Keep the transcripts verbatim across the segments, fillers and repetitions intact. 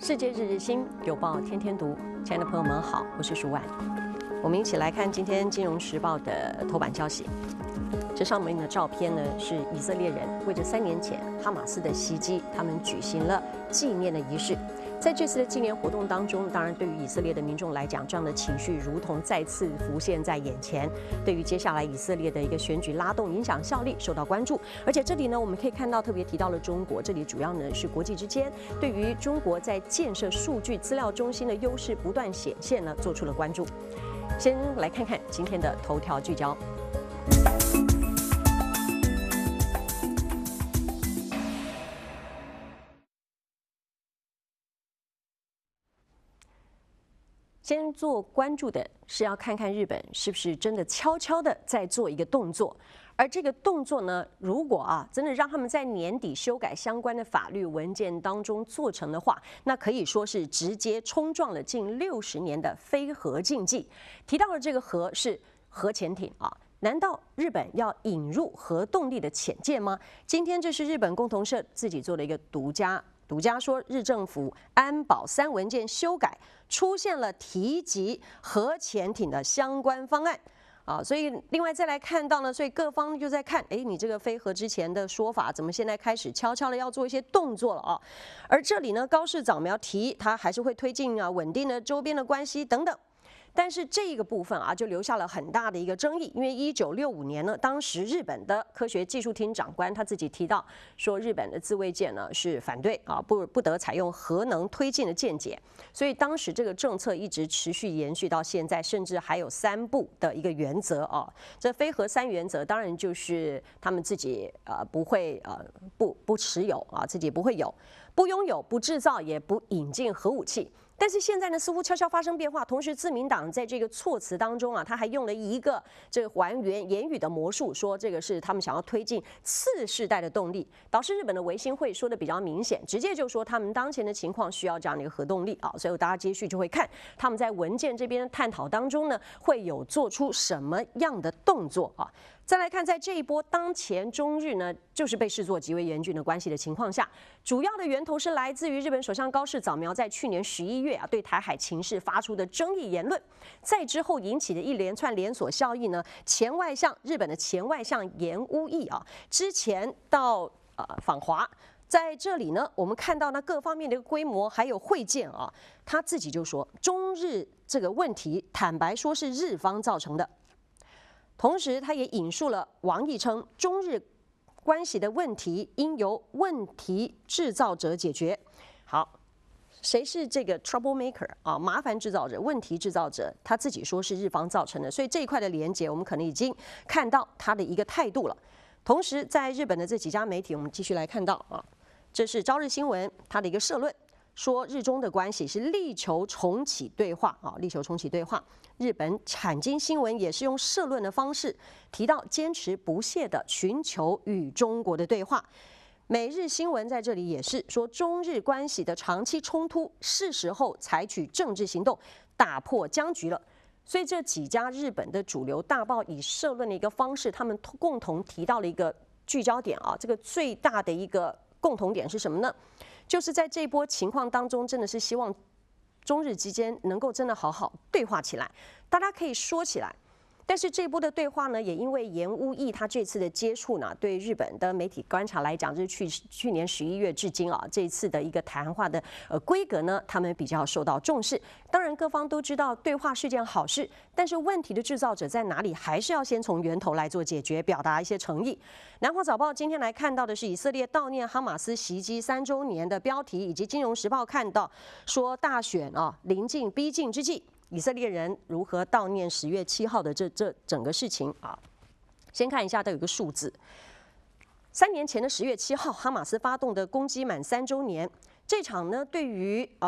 世界日日新，有报天天读。亲爱的朋友们好，我是舒婉。我们一起来看今天《金融时报》的头版消息。这上面的照片呢，是以色列人为着三年前哈马斯的袭击，他们举行了纪念的仪式。在这次的纪念活动当中，当然对于以色列的民众来讲，这样的情绪如同再次浮现在眼前。对于接下来以色列的一个选举拉动影响效力受到关注。而且这里呢，我们可以看到特别提到了中国，这里主要呢是国际之间对于中国在建设数据资料中心的优势不断显现呢，做出了关注。先来看看今天的头条聚焦。先做关注的是要看看日本是不是真的悄悄的在做一个动作，而这个动作呢，如果啊真的让他们在年底修改相关的法律文件当中做成的话，那可以说是直接冲撞了近六十年的非核禁忌。提到的这个核是核潜艇啊。难道日本要引入核动力的潜舰吗？今天这是日本共同社自己做的一个独家。独家说，日政府安保三文件修改出现了提及核潜艇的相关方案啊，所以另外再来看到呢，所以各方就在看，哎，你这个非核之前的说法，怎么现在开始悄悄的要做一些动作了啊？而这里呢，高市早苗提他还是会推进啊稳定的周边的关系等等。但是这个部分啊，就留下了很大的一个争议，因为一九六五年呢，当时日本的科学技术厅长官他自己提到说，日本的自卫舰呢是反对啊，不不得采用核能推进的舰解，所以当时这个政策一直持续延续到现在，甚至还有三不的一个原则啊。这非核三原则当然就是他们自己呃不会呃不不持有啊，自己不会有，不拥有、不制造、也不引进核武器。但是现在呢，似乎悄悄发生变化。同时，自民党在这个措辞当中啊，他还用了一个这个还原言语的魔术，说这个是他们想要推进次世代的动力。导致日本的维新会说的比较明显，直接就说他们当前的情况需要这样的一个核动力啊。所以大家接续就会看他们在文件这边探讨当中呢，会有做出什么样的动作啊。再来看，在这一波当前中日呢，就是被视作极为严峻的关系的情况下，主要的源头是来自于日本首相高市早苗在去年十一月啊对台海情势发出的争议言论，在之后引起的一连串连锁效应呢，前外相日本的前外相岩屋义啊，之前到呃访华。在这里呢，我们看到呢各方面的一个规模还有会见啊，他自己就说，中日这个问题，坦白说是日方造成的。同时，他也引述了王毅称，中日关系的问题应由问题制造者解决。好，谁是这个 trouble maker 啊？麻烦制造者、问题制造者，他自己说是日方造成的，所以这一块的连结，我们可能已经看到他的一个态度了。同时，在日本的这几家媒体，我们继续来看到啊，这是朝日新闻它的一个社论。说日中的关系是力求重启对话啊，力求重启对话。日本产经新闻也是用社论的方式提到，坚持不懈地寻求与中国的对话。每日新闻在这里也是说，中日关系的长期冲突是时候采取政治行动，打破僵局了。所以这几家日本的主流大报以社论的一个方式，他们共同提到了一个聚焦点啊，这个最大的一个共同点是什么呢？就是在这波情况当中，真的是希望中日之间能够真的好好对话起来，大家可以说起来。但是这波的对话呢，也因为岩屋义他这次的接触呢，对日本的媒体观察来讲，就是去去年十一月至今啊，这次的一个谈话的呃规格呢，他们比较受到重视。当然，各方都知道对话是件好事，但是问题的制造者在哪里，还是要先从源头来做解决，表达一些诚意。南华早报今天来看到的是以色列悼念哈马斯袭击三周年的标题，以及金融时报看到说大选啊临近逼近之际，以色列人如何悼念十月七号的这这整个事情啊？先看一下，都有个数字。三年前的十月七号，哈马斯发动的攻击满三周年，这场呢对于呃。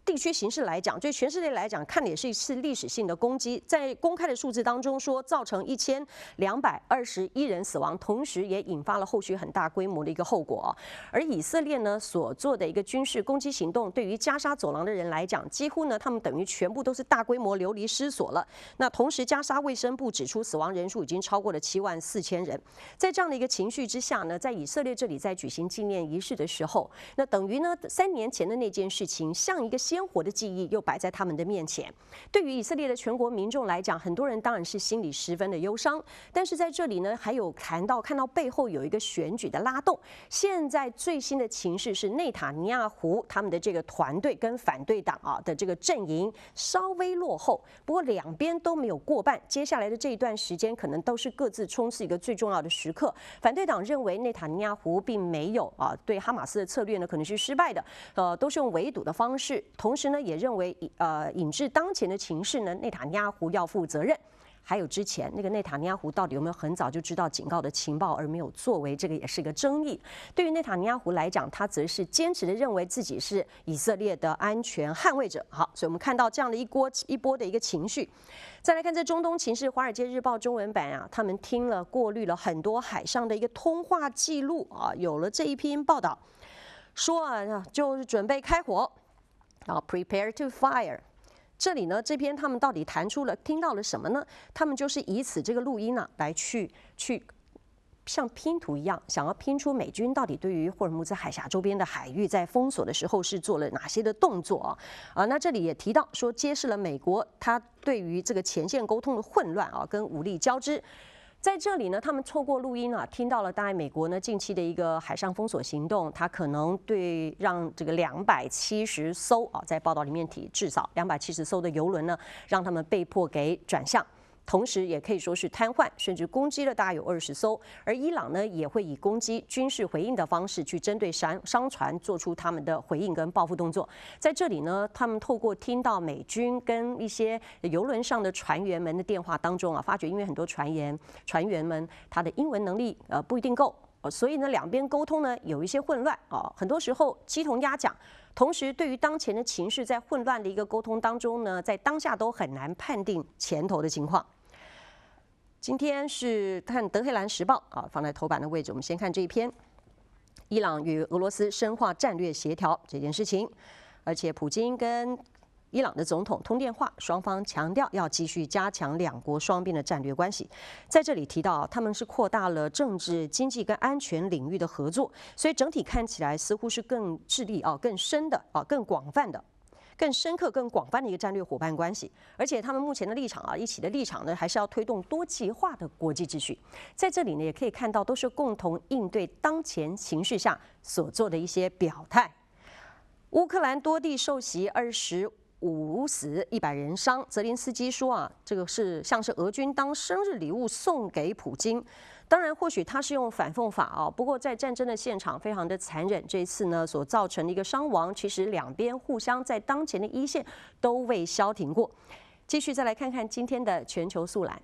地区形势来讲，对全世界来讲，看的也是一次历史性的攻击。在公开的数字当中说，造成一千两百二十一人死亡，同时也引发了后续很大规模的一个后果。而以色列呢所做的一个军事攻击行动，对于加沙走廊的人来讲，几乎呢他们等于全部都是大规模流离失所了。那同时，加沙卫生部指出，死亡人数已经超过了七万四千人。在这样的一个情绪之下呢，在以色列这里在举行纪念仪式的时候，那等于呢三年前的那件事情，像一个鲜活的记忆又摆在他们的面前。对于以色列的全国民众来讲，很多人当然是心里十分的忧伤。但是在这里呢，还有谈到看到背后有一个选举的拉动。现在最新的情势是内塔尼亚胡他们的这个团队跟反对党啊的这个阵营稍微落后，不过两边都没有过半。接下来的这一段时间，可能都是各自冲刺一个最重要的时刻。反对党认为内塔尼亚胡并没有啊对哈马斯的策略呢可能是失败的，呃，都是用围堵的方式。同时呢，也认为呃引致当前的情势呢，内塔尼亚胡要负责任。还有之前那个内塔尼亚胡到底有没有很早就知道警告的情报而没有作为，这个也是个争议。对于内塔尼亚胡来讲，他则是坚持的认为自己是以色列的安全捍卫者。好，所以我们看到这样的一波一波的一个情绪。再来看这中东情势，《华尔街日报》中文版啊，他们听了过滤了很多海上的一个通话记录啊，有了这一篇报道，说啊就是准备开火啊 ，prepare to fire。这里呢，这篇他们到底谈出了听到了什么呢？他们就是以此这个录音呢、啊，来去去像拼图一样，想要拼出美军到底对于霍尔木兹海峡周边的海域在封锁的时候是做了哪些的动作啊？啊，那这里也提到说，揭示了美国它对于这个前线沟通的混乱啊，跟武力交织。在这里呢，他们透过录音啊，听到了大概美国呢近期的一个海上封锁行动，它可能对让这个两百七十艘啊，在报道里面提至少两百七十艘的油轮呢，让他们被迫给转向。同时也可以说是瘫痪，甚至攻击了大概有二十艘。而伊朗呢，也会以攻击军事回应的方式去针对商商船做出他们的回应跟报复动作。在这里呢，他们透过听到美军跟一些油轮上的船员们的电话当中啊，发觉因为很多船员船员们他的英文能力呃不一定够，所以呢两边沟通呢有一些混乱啊，很多时候鸡同鸭讲。同时，对于当前的情势，在混乱的一个沟通当中呢，在当下都很难判定前头的情况。今天是看德黑兰时报啊，放在头版的位置。我们先看这一篇：伊朗与俄罗斯深化战略协调这件事情，而且普京跟伊朗的总统通电话，双方强调要继续加强两国双边的战略关系。在这里提到，他们是扩大了政治、经济跟安全领域的合作，所以整体看起来似乎是更致力啊、更深的啊、更广泛的。更深刻、更广泛的一个战略伙伴关系，而且他们目前的立场啊，一起的立场呢，还是要推动多极化的国际秩序。在这里呢，也可以看到，都是共同应对当前形势下所做的一些表态。乌克兰多地受袭，二十五死，一百人伤。泽连斯基说啊，这个是像是俄军当生日礼物送给普京。当然，或许他是用反讽法啊，不过在战争的现场非常的残忍。这一次呢，所造成的一个伤亡，其实两边互相在当前的一线都未消停过。继续再来看看今天的全球速览。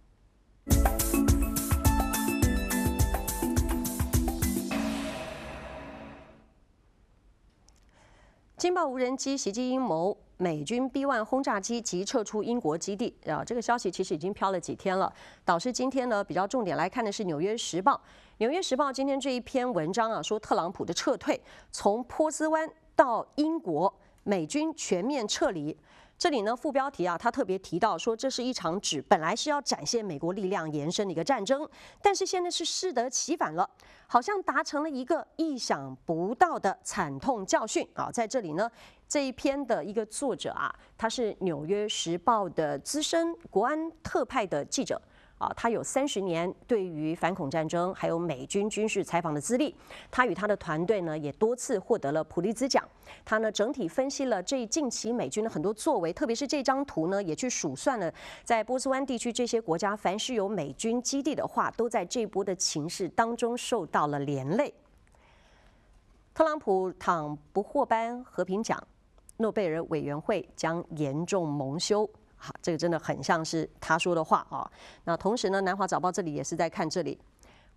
惊爆无人机袭击阴谋，美军 B 一 轰炸机即撤出英国基地啊，这个消息其实已经飘了几天了。导致今天呢，比较重点来看的是《纽约时报》。《纽约时报》今天这一篇文章啊，说特朗普的撤退从波斯湾到英国，美军全面撤离。这里呢，副标题啊，他特别提到说，这是一场指本来是要展现美国力量延伸的一个战争，但是现在是适得其反了，好像达成了一个意想不到的惨痛教训啊。在这里呢，这一篇的一个作者啊，他是《纽约时报》的资深国安特派的记者。啊，他有三十年对于反恐战争还有美军军事采访的资历，他与他的团队呢也多次获得了普利兹奖。他呢整体分析了这近期美军的很多作为，特别是这张图呢也去数算了在波斯湾地区这些国家，凡是有美军基地的话，都在这波的情势当中受到了连累。特朗普倘不获颁和平奖，诺贝尔委员会将严重蒙羞。好，这个真的很像是他说的话啊。那同时呢，南华早报这里也是在看这里，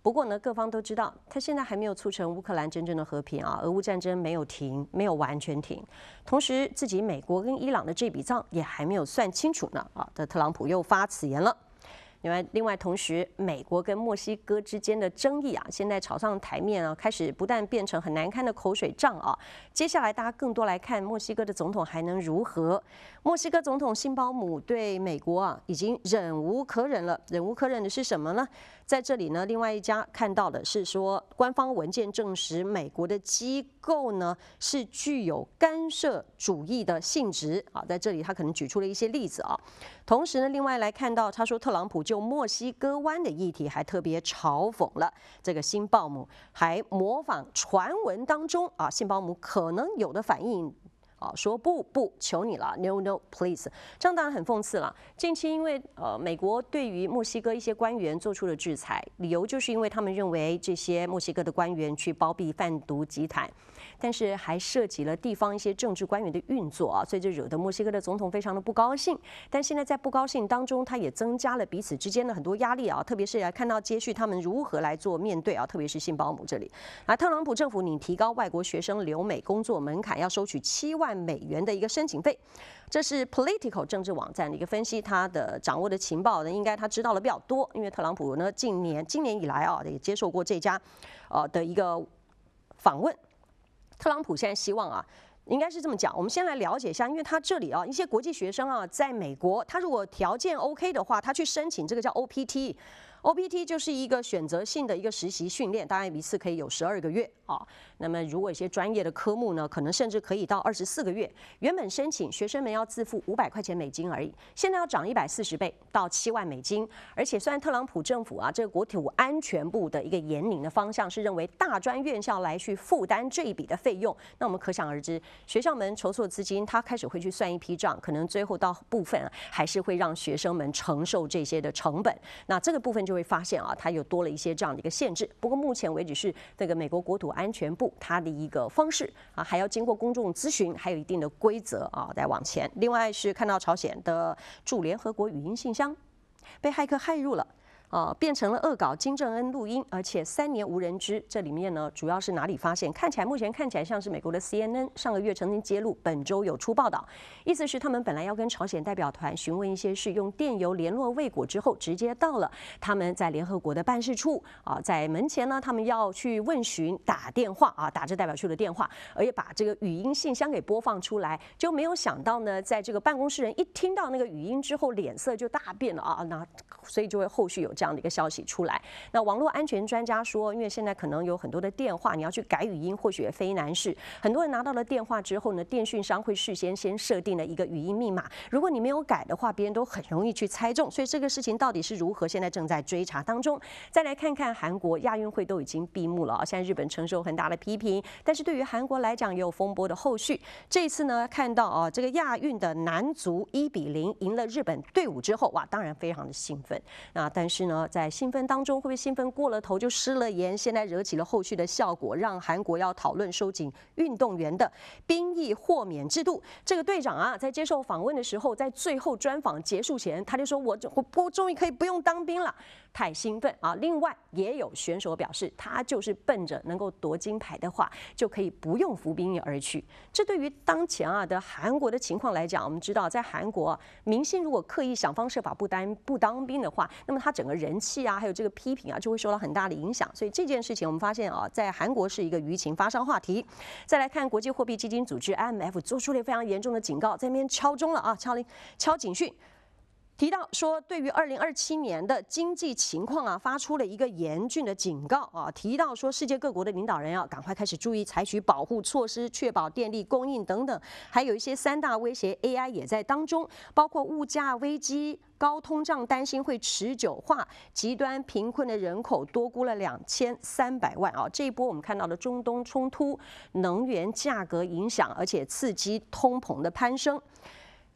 不过呢，各方都知道，他现在还没有促成乌克兰真正的和平啊，俄乌战争没有停，没有完全停。同时，自己美国跟伊朗的这笔账也还没有算清楚呢啊，这特朗普又发此言了。另外，另外，同时，美国跟墨西哥之间的争议啊，现在炒上台面啊，开始不但变成很难堪的口水仗啊。接下来，大家更多来看墨西哥的总统还能如何？墨西哥总统辛保姆对美国啊，已经忍无可忍了。忍无可忍的是什么呢？在这里呢，另外一家看到的是说，官方文件证实，美国的机构呢是具有干涉主义的性质啊。在这里，他可能举出了一些例子啊。同时呢，另外来看到，他说特朗普就墨西哥湾的议题还特别嘲讽了这个辛保姆，还模仿传闻当中啊，辛保姆可能有的反应。啊，说不不，求你了 ，no no please， 这样当然很讽刺了。近期因为呃，美国对于墨西哥一些官员做出了制裁，理由就是因为他们认为这些墨西哥的官员去包庇贩毒集团，但是还涉及了地方一些政治官员的运作啊，所以这惹得墨西哥的总统非常的不高兴。但现在在不高兴当中，他也增加了彼此之间的很多压力啊，特别是来看到接续他们如何来做面对啊，特别是辛保姆这里啊，特朗普政府拟提高外国学生留美工作门槛，要收取七万美元的一个申请费，这是 Political 政治网站的一个分析，他的掌握的情报呢，应该他知道的比较多，因为特朗普呢近年今年以来啊，也接受过这家呃的一个访问。特朗普现在希望啊。应该是这么讲，我们先来了解一下，因为他这里啊，一些国际学生啊，在美国，他如果条件 OK 的话，他去申请这个叫 O P T。O P T 就是一个选择性的一个实习训练，当然一次可以有十二个月啊。那么如果一些专业的科目呢，可能甚至可以到二十四个月。原本申请学生们要自付五百块钱美金而已，现在要涨一百四十倍到七万美金。而且虽然特朗普政府啊，这个国土安全部的一个严领的方向是认为大专院校来去负担这一笔的费用，那我们可想而知，学校们筹措资金，他开始会去算一批账，可能最后到部分啊，还是会让学生们承受这些的成本。那这个部分就会发现啊，它又多了一些这样的一个限制。不过目前为止是这个美国国土安全部它的一个方式啊，还要经过公众咨询，还有一定的规则啊，再往前。另外是看到朝鲜的驻联合国语音信箱被骇客骇入了。啊，变成了恶搞金正恩录音，而且三年无人知。这里面呢，主要是哪里发现？看起来目前看起来像是美国的 C N N 上个月曾经揭露，本周有出报道，意思是他们本来要跟朝鲜代表团询问一些事，用电邮联络未果之后，直接到了他们在联合国的办事处啊，在门前呢，他们要去问询，打电话啊，打这代表处的电话，而且把这个语音信箱给播放出来，就没有想到呢，在这个办公室人一听到那个语音之后，脸色就大变了啊，那所以就会后续有这样的一个消息出来。那网络安全专家说，因为现在可能有很多的电话，你要去改语音，或许也非难事。很多人拿到了电话之后呢，电讯商会事先先设定了一个语音密码，如果你没有改的话，别人都很容易去猜中。所以这个事情到底是如何，现在正在追查当中。再来看看韩国亚运会都已经闭幕了啊，现在日本承受很大的批评，但是对于韩国来讲也有风波的后续。这一次呢，看到啊，这个亚运的男足一比零赢了日本队伍之后，哇，当然非常的兴奋。那但是呢，在兴奋当中，会不会兴奋过了头就失了言？现在惹起了后续的效果，让韩国要讨论收紧运动员的兵役豁免制度。这个队长啊，在接受访问的时候，在最后专访结束前，他就说：“我我我终于可以不用当兵了。”太兴奋啊！另外也有选手表示，他就是奔着能够夺金牌的话，就可以不用服兵役而去。这对于当前啊的韩国的情况来讲，我们知道，在韩国啊，明星如果刻意想方设法不当不当兵的话，那么他整个人气啊，还有这个批评啊，就会受到很大的影响。所以这件事情，我们发现啊，在韩国是一个舆情发烧话题。再来看国际货币基金组织 I M F 做出了非常严重的警告，在那边敲钟了啊，敲铃敲警讯。提到说，对于二零二七年的经济情况啊，发出了一个严峻的警告啊。提到说，世界各国的领导人要赶快开始注意采取保护措施，确保电力供应等等。还有一些三大威胁 A I 也在当中，包括物价危机、高通胀担心会持久化、极端贫困的人口多估了两千三百万啊。这一波我们看到的中东冲突、能源价格影响，而且刺激通膨的攀升。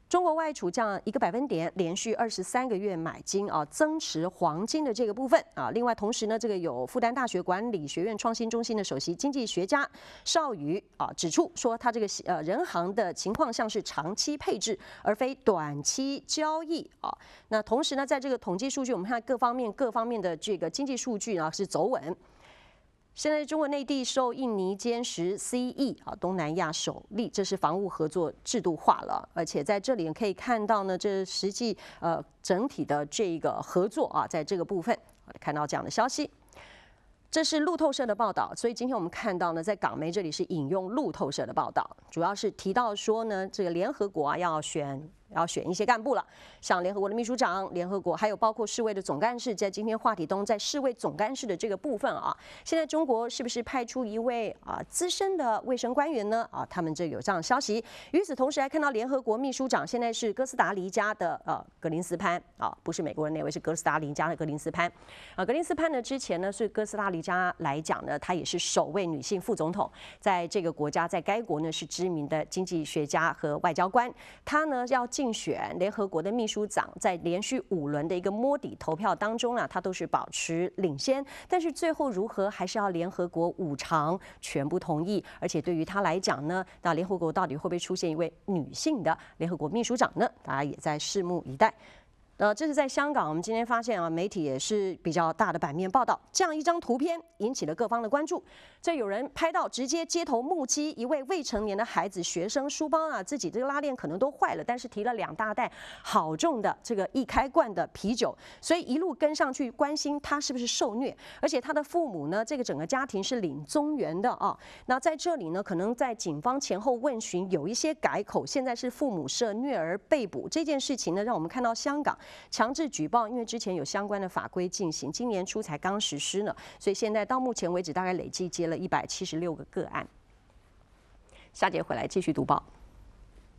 中国外储降一个百分点，连续二十三个月买金啊，增持黄金的这个部分啊。另外，同时呢，这个有复旦大学管理学院创新中心的首席经济学家邵宇啊指出说，他这个呃人行的情况像是长期配置，而非短期交易啊。那同时呢，在这个统计数据，我们看各方面各方面的这个经济数据啊是走稳。现在中国内地受印尼监视 C E 啊，东南亚首例，这是防务合作制度化了，而且在这里可以看到呢，这实际呃整体的这个合作啊，在这个部分看到这样的消息。这是路透社的报道，所以今天我们看到呢，在港媒这里是引用路透社的报道，主要是提到说呢，这个联合国啊要选。要选一些干部了，像联合国的秘书长、联合国还有包括世卫的总干事，在今天话题中，在世卫总干事的这个部分啊，现在中国是不是派出一位啊资深的卫生官员呢？啊，他们这有这样的消息。与此同时，还看到联合国秘书长现在是哥斯达黎加的呃格林斯潘啊，不是美国人那位，是哥斯达黎加的格林斯潘。啊，格林斯潘呢之前呢是哥斯达黎加来讲呢，她也是首位女性副总统，在这个国家，在该国呢是知名的经济学家和外交官，她呢要。竞选联合国的秘书长，在连续五轮的一个摸底投票当中啊，他都是保持领先，但是最后如何还是要联合国五常全部同意，而且对于他来讲呢，那联合国到底会不会出现一位女性的联合国秘书长呢？大家也在拭目以待。呃，这是在香港，我们今天发现啊，媒体也是比较大的版面报道，这样一张图片引起了各方的关注。这有人拍到直接街头目击一位未成年的孩子学生书包啊，自己这个拉链可能都坏了，但是提了两大袋好重的这个易开罐的啤酒，所以一路跟上去关心他是不是受虐，而且他的父母呢，这个整个家庭是领宗援的啊。那在这里呢，可能在警方前后问询有一些改口，现在是父母涉虐儿被捕这件事情呢，让我们看到香港。强制举报，因为之前有相关的法规进行，今年初才刚实施呢，所以现在到目前为止大概累计接了一百七十六个个案。下节回来继续读报。